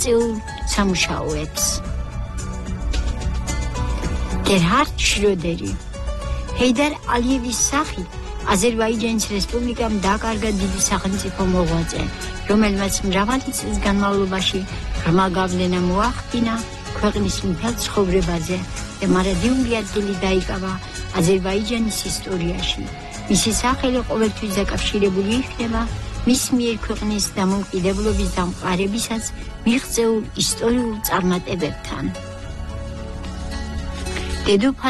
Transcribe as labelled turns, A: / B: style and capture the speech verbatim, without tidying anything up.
A: მიღწეულ სამუშაოებს. გერჰარდ შროდერი ჰეიდარ ალიევის სახით აზერბაიჯანის რესპუბლიკამ დაკარგა დიდი სახელმწიფო მოღვაწე, რომელმაც მრავალი წლის განმავლობაში ღრმა გავლენა მოახდინა ქვეყნის მთელ ცხოვრებაზე და მარადიული ადგილი დაიკავა აზერბაიჯანის ისტორიაში. მისი სახელი ყოველთვის დაკავშირებული იქნება მის მიერ ქვეყნის დამოუკიდებლობის დამყარებისას მიღწეულ ისტორიულ წარმატებებთან. დედოფალ